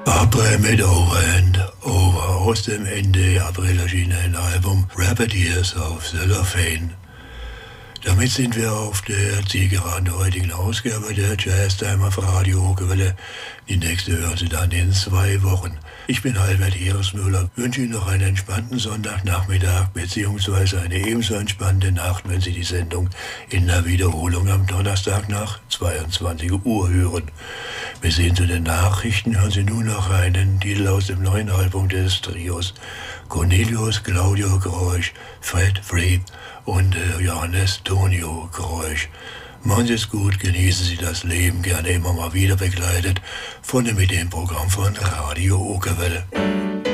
Après mit Overhand Over aus dem Ende April erschienenen Album Rapid Years of Cellophane. Damit sind wir auf der Zielgeraden der heutigen Ausgabe der Jazztime auf Radio Okerwelle. Die nächste hören Sie dann in 2 Wochen. Ich bin Albert Heeresmüller, wünsche Ihnen noch einen entspannten Sonntagnachmittag bzw. eine ebenso entspannte Nacht, wenn Sie die Sendung in der Wiederholung am Donnerstag nach 22 Uhr hören. Wir sehen zu den Nachrichten, hören Sie nun noch einen Titel aus dem neuen Album des Trios Cornelius Claudio Grosch, Fred Fried und Johannes Tonio Grosch. Machen Sie es gut, genießen Sie das Leben, gerne immer mal wieder begleitet von dem Ideenprogramm von Radio Okerwelle.